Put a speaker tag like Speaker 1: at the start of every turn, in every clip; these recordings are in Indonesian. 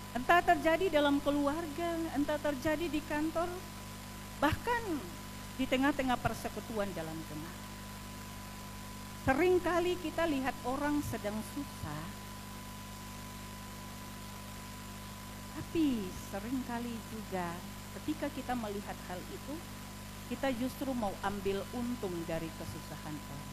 Speaker 1: Entah terjadi dalam keluarga, entah terjadi di kantor, bahkan di tengah-tengah persekutuan dalam jemaat. Seringkali kita lihat orang sedang susah, tapi seringkali juga ketika kita melihat hal itu, kita justru mau ambil untung dari kesusahan orang.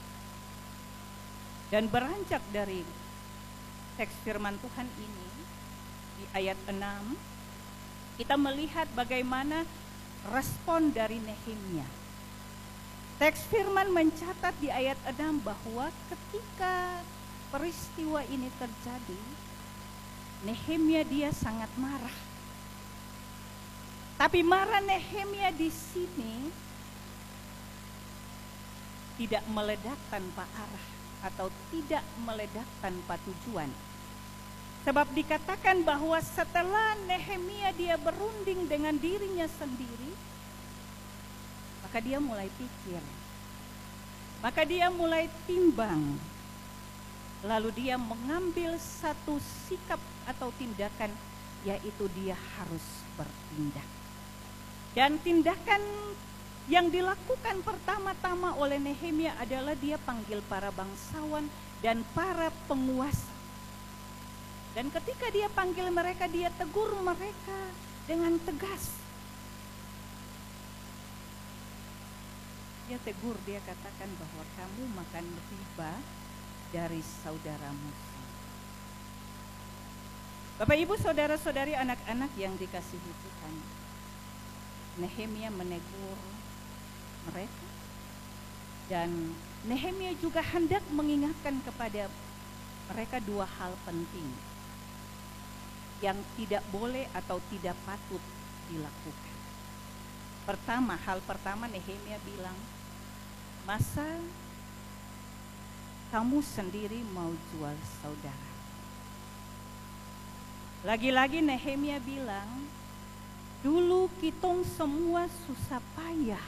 Speaker 1: Dan beranjak dari teks firman Tuhan ini, di ayat 6, kita melihat bagaimana respon dari Nehemia. Teks firman mencatat di ayat 6 bahwa ketika peristiwa ini terjadi, Nehemia dia sangat marah. Tapi marah Nehemia di sini tidak meledak tanpa arah atau tidak meledak tanpa tujuan. Sebab dikatakan bahwa setelah Nehemia dia berunding dengan dirinya sendiri, maka dia mulai pikir, maka dia mulai timbang, lalu dia mengambil satu sikap atau tindakan, yaitu dia harus bertindak. Dan tindakan yang dilakukan pertama-tama oleh Nehemia adalah dia panggil para bangsawan dan para penguasa. Dan ketika dia panggil mereka, dia tegur mereka dengan tegas. Dia tegur, dia katakan bahwa kamu makan riba dari saudaramu. Bapak Ibu saudara-saudari anak-anak yang dikasihi Tuhan, Nehemia menegur mereka. Dan Nehemia juga hendak mengingatkan kepada mereka dua hal penting yang tidak boleh atau tidak patut dilakukan. Hal pertama Nehemia bilang, masa kamu sendiri mau jual saudara? Lagi-lagi Nehemia bilang, dulu kitong semua susah payah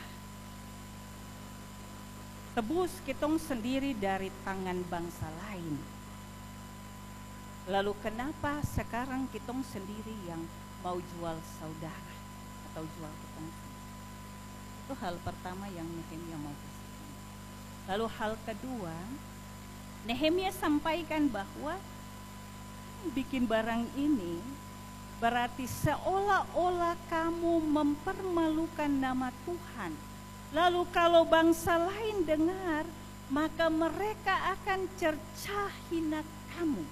Speaker 1: tebus kitong sendiri dari tangan bangsa lain. Lalu kenapa sekarang kitong sendiri yang mau jual saudara atau jual kitong sendiri? Itu hal pertama yang Nehemia mau kasih. Lalu hal kedua, Nehemia sampaikan bahwa bikin barang ini berarti seolah-olah kamu mempermalukan nama Tuhan. Lalu kalau bangsa lain dengar, maka mereka akan cercah hina kamu.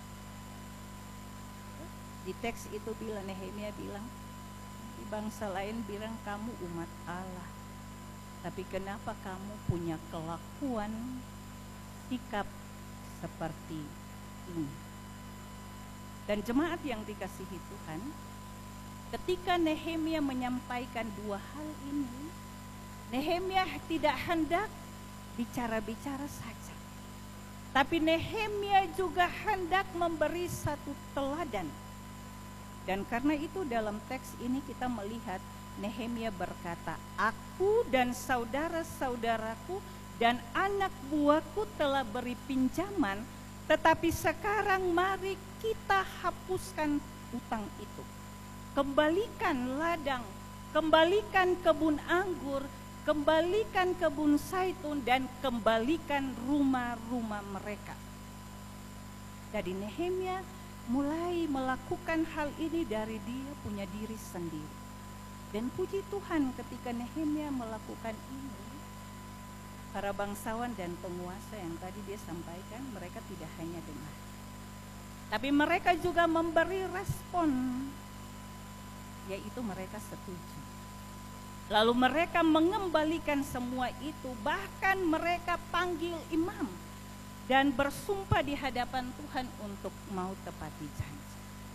Speaker 1: Di teks itu bilang, Nehemia bilang, di bangsa lain bilang kamu umat Allah. Tapi kenapa kamu punya kelakuan, sikap seperti ini? Dan jemaat yang dikasihi Tuhan, ketika Nehemia menyampaikan dua hal ini, Nehemia tidak hendak bicara-bicara saja. Tapi Nehemia juga hendak memberi satu teladan. Dan karena itu dalam teks ini kita melihat Nehemia berkata, aku dan saudara-saudaraku dan anak buahku telah beri pinjaman, tetapi sekarang mari kita hapuskan utang itu. Kembalikan ladang, kembalikan kebun anggur, kembalikan kebun zaitun, dan kembalikan rumah-rumah mereka. Jadi Nehemia mulai melakukan hal ini dari dia punya diri sendiri. Dan puji Tuhan ketika Nehemia melakukan ini, para bangsawan dan penguasa yang tadi dia sampaikan, mereka tidak hanya dengar, tapi mereka juga memberi respon, yaitu mereka setuju. Lalu mereka mengembalikan semua itu, bahkan mereka panggil imam dan bersumpah di hadapan Tuhan untuk mau tepati janji.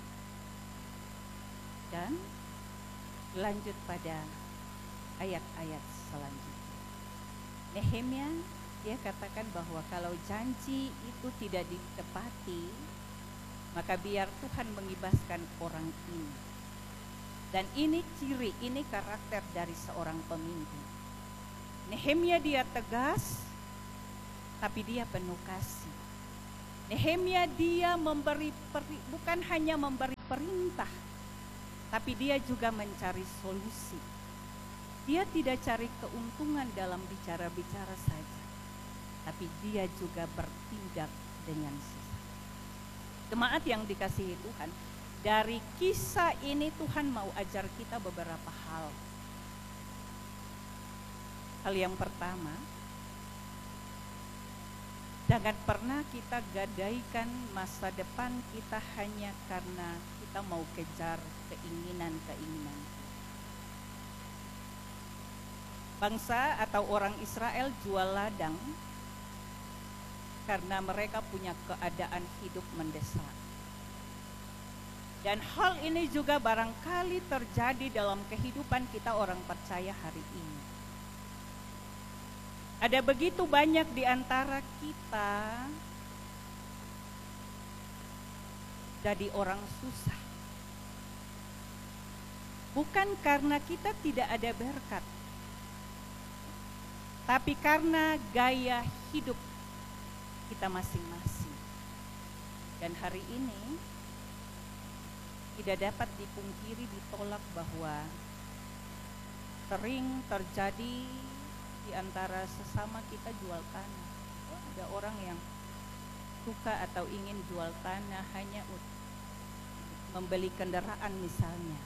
Speaker 1: Dan lanjut pada ayat-ayat selanjutnya. Nehemia dia katakan bahwa kalau janji itu tidak ditepati, maka biar Tuhan mengibaskan orang ini. Dan ini ciri, ini karakter dari seorang pemimpin. Nehemia dia tegas, tapi dia penuh kasih. Nehemia dia memberi, bukan hanya memberi perintah, tapi dia juga mencari solusi. Dia tidak cari keuntungan dalam bicara-bicara saja, tapi dia juga bertindak dengan sisa. Jemaat yang dikasihi Tuhan, dari kisah ini Tuhan mau ajar kita beberapa hal. Hal yang pertama, jangan pernah kita gadaikan masa depan kita hanya karena kita mau kejar keinginan-keinginan. Bangsa atau orang Israel jual ladang karena mereka punya keadaan hidup mendesak. Dan hal ini juga barangkali terjadi dalam kehidupan kita orang percaya hari ini. Ada begitu banyak di antara kita jadi orang susah. Bukan karena kita tidak ada berkat, tapi karena gaya hidup kita masing-masing. Dan hari ini tidak dapat dipungkiri, ditolak bahwa sering terjadi di antara sesama kita jual tanah. Ada orang yang suka atau ingin jual tanah hanya untuk membeli kendaraan misalnya.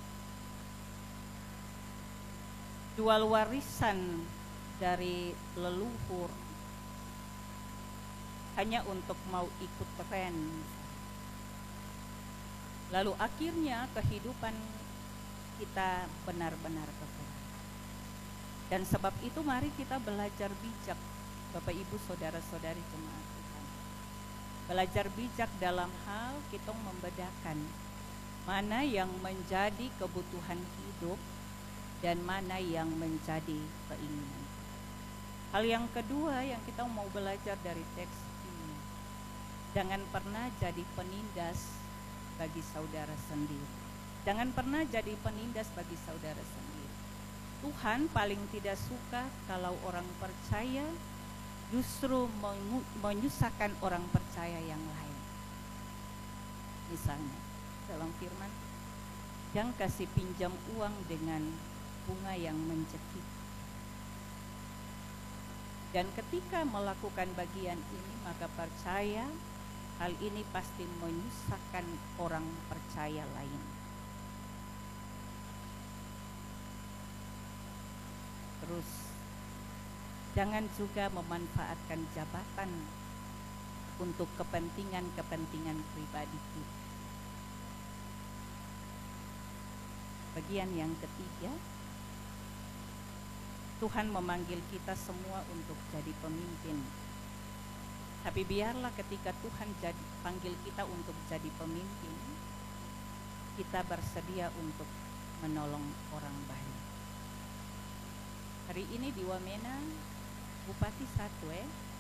Speaker 1: Jual warisan dari leluhur hanya untuk mau ikut tren. Lalu akhirnya kehidupan kita benar-benar kekurangan. Dan sebab itu mari kita belajar bijak, Bapak Ibu Saudara-saudari jemaat Tuhan. Belajar bijak dalam hal kita membedakan mana yang menjadi kebutuhan hidup dan mana yang menjadi keinginan. Hal yang kedua yang kita mau belajar dari teks ini, jangan pernah jadi penindas bagi saudara sendiri. Jangan pernah jadi penindas bagi saudara sendiri. Tuhan paling tidak suka kalau orang percaya justru menyusahkan orang percaya yang lain. Misalnya dalam firman, jangan kasih pinjam uang dengan bunga yang mencekik. Dan ketika melakukan bagian ini, maka percaya hal ini pasti menyusahkan orang percaya lain. Terus, jangan juga memanfaatkan jabatan untuk kepentingan-kepentingan pribadi kita. Bagian yang ketiga, Tuhan memanggil kita semua untuk jadi pemimpin. Tapi biarlah ketika Tuhan panggil kita untuk jadi pemimpin, kita bersedia untuk menolong orang banyak. Hari ini di Wamena, Bupati satu